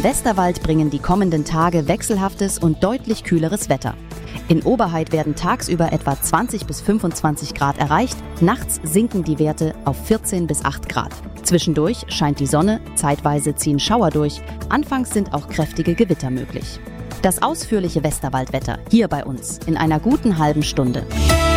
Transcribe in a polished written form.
Westerwald bringen die kommenden Tage wechselhaftes und deutlich kühleres Wetter. In Oberhaid werden tagsüber etwa 20 bis 25 Grad erreicht, nachts sinken die Werte auf 14 bis 8 Grad. Zwischendurch scheint die Sonne, zeitweise ziehen Schauer durch, anfangs sind auch kräftige Gewitter möglich. Das ausführliche Westerwaldwetter hier bei uns in einer guten halben Stunde.